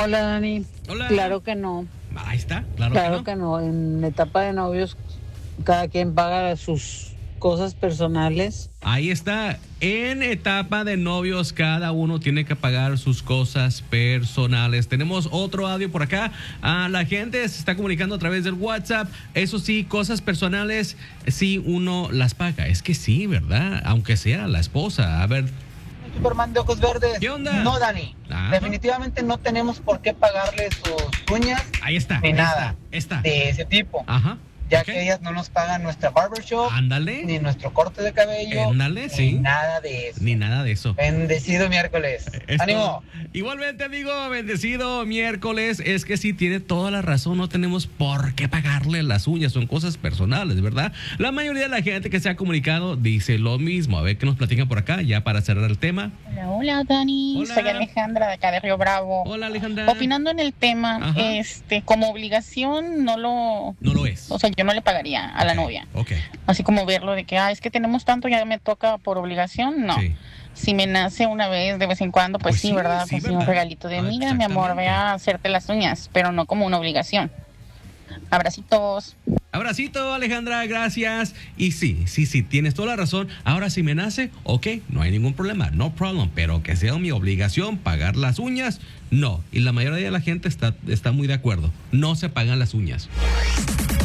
Hola, Dani. Hola. Claro que no. Ahí está, claro Que no. En etapa de novios, cada quien paga sus cosas personales. Ahí está. En etapa de novios, cada uno tiene que pagar sus cosas personales. Tenemos otro audio por acá. La gente se está comunicando a través del WhatsApp. Eso sí, cosas personales, sí uno las paga. Es que sí, ¿verdad? Aunque sea la esposa. A ver. Superman de ojos verdes. ¿Qué onda? No, Dani. Ajá. Definitivamente no tenemos por qué pagarle sus uñas. Ahí está. Ni ahí nada está. de ese tipo. Ajá. Ya Ok. que ellas no nos pagan nuestra barbershop, Ándale. ni nuestro corte de cabello, Ándale, ni sí. nada de eso. Ni nada de eso. Bendecido miércoles. Esto- ¡Ánimo! Igualmente, amigo, bendecido miércoles. Es que sí, tiene toda la razón. No tenemos por qué pagarle las uñas. Son cosas personales, ¿verdad? La mayoría de la gente que se ha comunicado dice lo mismo. A ver qué nos platican por acá, ya para cerrar el tema. Hola, Dani. Hola. Soy Alejandra de acá de Río Bravo. Hola, Alejandra. Opinando en el tema, Ajá. como obligación no lo es. o sea, yo no le pagaría a la novia. Ok. Así como verlo de que, es que tenemos tanto, ya me toca por obligación, no. Sí. Si me nace una vez, de vez en cuando, pues, Pues sí, sí, ¿verdad? sí, Pues sí, un ¿verdad? regalito de, mira, mi amor, Exactamente. ve a hacerte las uñas, pero no como una obligación. Abracitos. Abracito, Alejandra, gracias. Y sí, tienes toda la razón. Ahora si me nace, ok, no hay ningún problema, no problem. Pero que sea mi obligación pagar las uñas, no. Y la mayoría de la gente está muy de acuerdo. No se pagan las uñas.